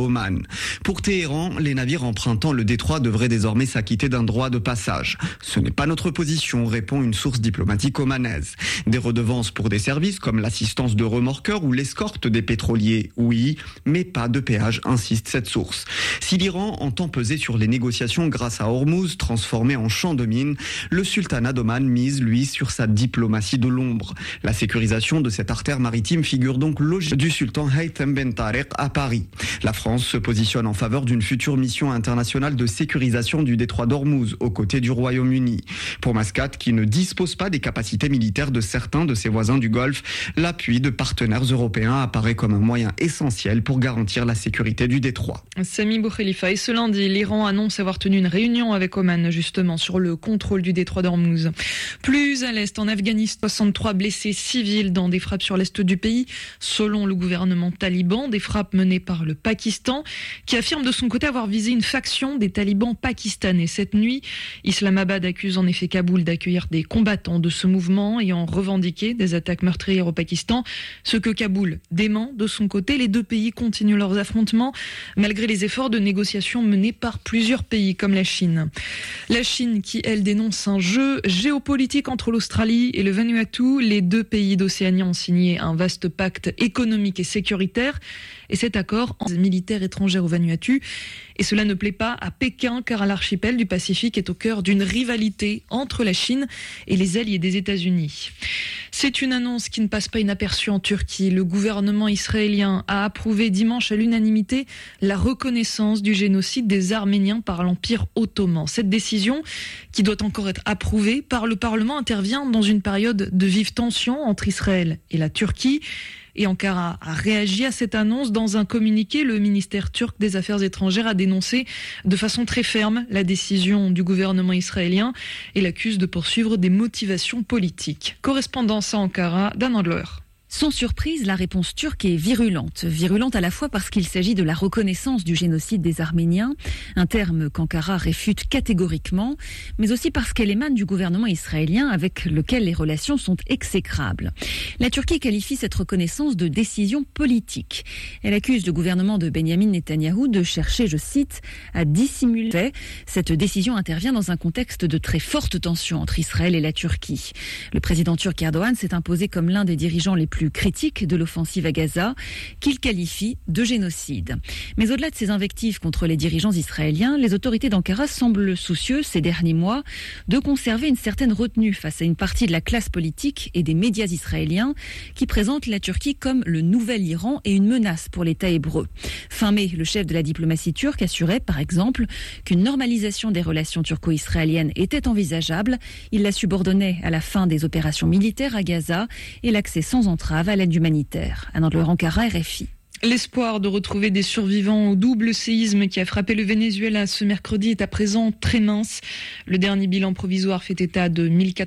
Oman. Pour Téhéran, les navires empruntant le détroit devraient désormais s'acquitter d'un droit de passage. Ce n'est pas notre position, répond une source diplomatique omanaise. Des redevances pour des services comme l'assistance de remorqueurs ou l'escorte des pétroliers, oui, mais pas de péage, insiste cette source. Si l'Iran entend peser sur les négociations grâce à Hormuz, transformé en champ de mines, le sultanat d'Oman mise, lui, sur sa diplomatie de l'ombre. La sécurisation de cette artère maritime figure donc logique du sultan Haytham Ben Tareq à Paris. La France se positionne en faveur d'une future mission internationale de sécurisation du détroit d'Ormuz aux côtés du Royaume-Uni. Pour Mascate, qui ne dispose pas des capacités militaires de certains de ses voisins du Golfe, l'appui de partenaires européens apparaît comme un moyen essentiel pour garantir la sécurité du détroit. Sami Boukhelifa, et ce lundi, l'Iran annonce avoir tenu une réunion avec Oman justement sur le contrôle du détroit d'Ormuz. Plus à l'est, en Afghanistan, 63 blessés civils dans des frappes sur l'est du pays, selon le gouvernement taliban, des frappes menées par le Pakistan, qui affirme de son côté avoir visé une faction des talibans pakistanais. Cette nuit, Islamabad accuse en effet Kaboul d'accueillir des combattants de ce mouvement ayant revendiqué des attaques meurtrières au Pakistan, ce que Kaboul dément de son côté. Les deux pays continuent leurs affrontements malgré les efforts de négociation menés par plusieurs pays comme la Chine. La Chine qui, elle, dénonce un jeu géopolitique entre l'Australie et le Vanuatu. Les deux pays d'Océanie ont signé un vaste pacte économique et sécuritaire, et cet accord en militaire étrangère au Vanuatu. Et cela ne plaît pas à Pékin, car l'archipel du Pacifique est au cœur d'une rivalité entre la Chine et les alliés des États-Unis. C'est une annonce qui ne passe pas inaperçue en Turquie. Le gouvernement israélien a approuvé dimanche à l'unanimité la reconnaissance du génocide des Arméniens par l'Empire ottoman. Cette décision, qui doit encore être approuvée par le Parlement, intervient dans une période de vive tension entre Israël et la Turquie. Et Ankara a réagi à cette annonce. Dans un communiqué, le ministère turc des Affaires étrangères a dénoncé de façon très ferme la décision du gouvernement israélien et l'accuse de poursuivre des motivations politiques. Correspondance à Ankara, Dan Handler. Sans surprise, la réponse turque est virulente. Virulente à la fois parce qu'il s'agit de la reconnaissance du génocide des Arméniens, un terme qu'Ankara réfute catégoriquement, mais aussi parce qu'elle émane du gouvernement israélien avec lequel les relations sont exécrables. La Turquie qualifie cette reconnaissance de décision politique. Elle accuse le gouvernement de Benyamin Netanyahou de chercher, je cite, à dissimuler. Cette décision intervient dans un contexte de très forte tension entre Israël et la Turquie. Le président turc Erdogan s'est imposé comme l'un des dirigeants les plus critique de l'offensive à Gaza, qu'il qualifie de génocide. Mais au-delà de ces invectives contre les dirigeants israéliens, les autorités d'Ankara semblent soucieuses ces derniers mois de conserver une certaine retenue face à une partie de la classe politique et des médias israéliens qui présentent la Turquie comme le nouvel Iran et une menace pour l'État hébreu. Fin mai, le chef de la diplomatie turque assurait, par exemple, qu'une normalisation des relations turco-israéliennes était envisageable. Il la subordonnait à la fin des opérations militaires à Gaza et l'accès sans entrave à l'aide humanitaire. Anand Ankara, RFI. L'espoir de retrouver des survivants au double séisme qui a frappé le Venezuela ce mercredi est à présent très mince. Le dernier bilan provisoire fait état de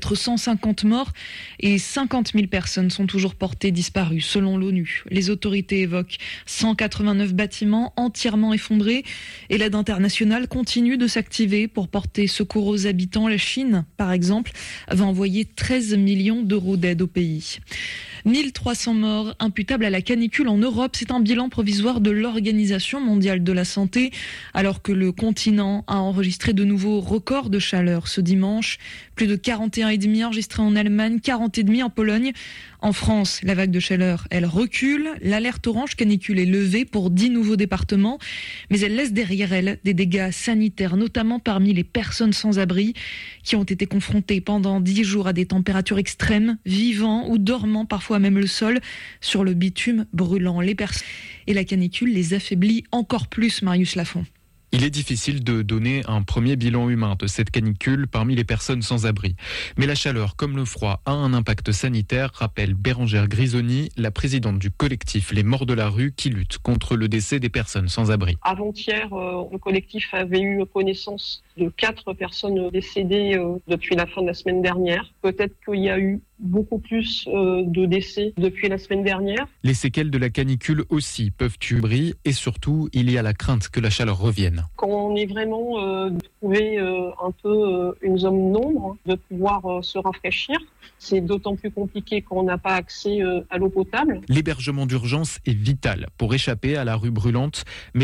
1450 morts et 50 000 personnes sont toujours portées disparues selon l'ONU. Les autorités évoquent 189 bâtiments entièrement effondrés et l'aide internationale continue de s'activer pour porter secours aux habitants. La Chine, par exemple, va envoyer 13 millions d'euros d'aide au pays. 1300 morts imputables à la canicule en Europe, c'est un bilan provisoire de l'Organisation mondiale de la santé, alors que le continent a enregistré de nouveaux records de chaleur ce dimanche. Plus de 41,5 enregistrés en Allemagne, 40,5 en Pologne. En France, la vague de chaleur, elle recule. L'alerte orange canicule est levée pour 10 nouveaux départements, mais elle laisse derrière elle des dégâts sanitaires, notamment parmi les personnes sans abri qui ont été confrontées pendant 10 jours à des températures extrêmes, vivant ou dormant parfois même le sol sur le bitume brûlant. Les personnes et la canicule les affaiblit encore plus, Marius Lafont. Il est difficile de donner un premier bilan humain de cette canicule parmi les personnes sans abri. Mais la chaleur, comme le froid, a un impact sanitaire, rappelle Bérangère Grisoni, la présidente du collectif Les Morts de la Rue, qui lutte contre le décès des personnes sans abri. Avant-hier, le collectif avait eu connaissance de 4 personnes décédées depuis la fin de la semaine dernière. Peut-être qu'il y a eu beaucoup plus de décès depuis la semaine dernière. Les séquelles de la canicule aussi peuvent tuer et surtout, il y a la crainte que la chaleur revienne. Quand on est vraiment trouvé un peu une zone d'ombre, de pouvoir se rafraîchir, c'est d'autant plus compliqué quand on n'a pas accès à l'eau potable. L'hébergement d'urgence est vital pour échapper à la rue brûlante, mais